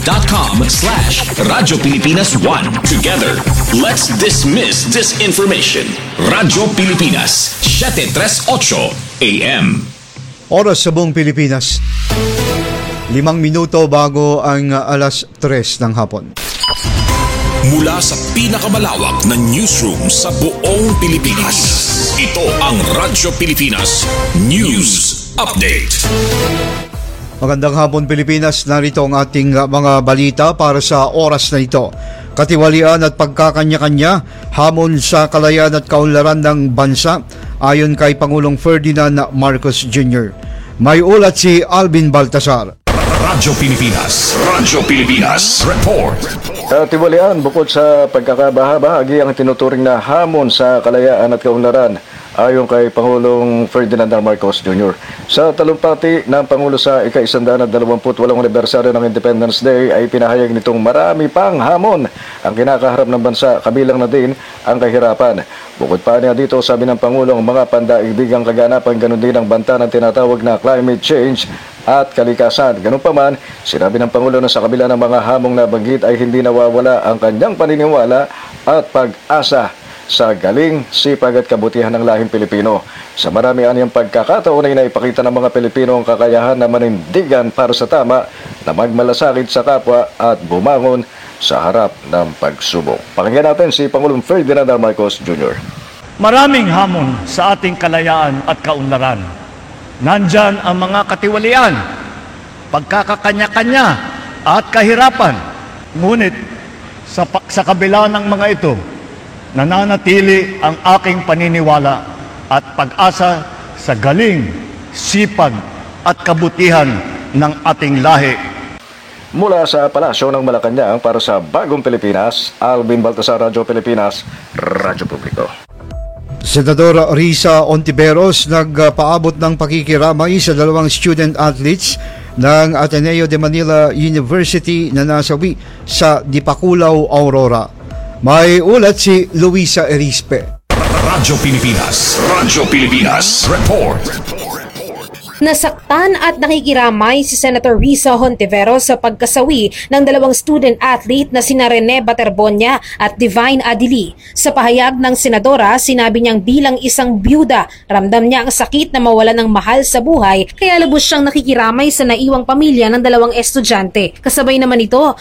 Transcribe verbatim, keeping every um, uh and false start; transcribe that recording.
dot com slash Radyo Pilipinas one. Together, let's dismiss disinformation. Radyo Pilipinas, seven thirty-eight A M. Oras sa buong Pilipinas. Limang minuto bago ang alas tres ng hapon. Mula sa pinakamalawak na newsroom sa buong Pilipinas, ito ang Radyo Pilipinas News Update. Magandang hapon Pilipinas, narito ang ating mga balita para sa oras na ito. Katiwalian at pagkakanya-kanya, hamon sa kalayaan at kaunlaran ng bansa ayon kay Pangulong Ferdinand Marcos Junior May ulat si Alvin Baltasar. Radyo Pilipinas, Radyo Pilipinas Report. Katiwalian bukod sa pagkakabahabahagi ang tinuturing na hamon sa kalayaan at kaunlaran ayon kay Pangulong Ferdinand Marcos Junior Sa talumpati ng Pangulo sa ika-isandaan at dalawamput walong anibersaryo ng Independence Day ay pinahayag nitong marami pang hamon ang kinakaharap ng bansa, kabilang na din ang kahirapan. Bukod pa niya dito, sabi ng Pangulo, ang mga pandaigdigang kaganapan, ganun din ang banta ng tinatawag na climate change at kalikasan. Ganun pa man, sinabi ng Pangulo na sa kabila ng mga hamong nabanggit ay hindi nawawala ang kanyang paniniwala at pag-asa sa galing, sipag at kabutihan ng lahing Pilipino. Sa marami anyang pagkakataon ay naipakita ng mga Pilipino ang kakayahan na manindigan para sa tama, na magmalasakit sa kapwa at bumangon sa harap ng pagsubok. Pakinggan natin si Pangulong Ferdinand Marcos Junior Maraming hamon sa ating kalayaan at kaunlaran. Nandyan ang mga katiwalian, pagkakakanya-kanya at kahirapan. Ngunit sa, sa kabila ng mga ito, nananatili ang aking paniniwala at pag-asa sa galing, sipag at kabutihan ng ating lahi. Mula sa Palasyo ng Malacanang para sa Bagong Pilipinas, Alvin Baltasar, Radyo Pilipinas, Radyo Publiko. Senador Risa Ontiveros nagpaabot ng pakikiramay sa dalawang student athletes ng Ateneo de Manila University na nasawi sa Dipakulaw, Aurora. May ulat si Luisa Erispe. Radyo Pilipinas, Radyo Pilipinas Report. Nasaktan at nakikiramay si Senator Risa Hontiveros sa pagkasawi ng dalawang student athlete na sina Rene Baterbonia at Divine Adili. Sa pahayag ng senadora, sinabi niyang bilang isang byuda, ramdam niya ang sakit na mawalan ng mahal sa buhay, kaya lubos siyang nakikiramay sa naiwang pamilya ng dalawang estudyante. Kasabay naman ito,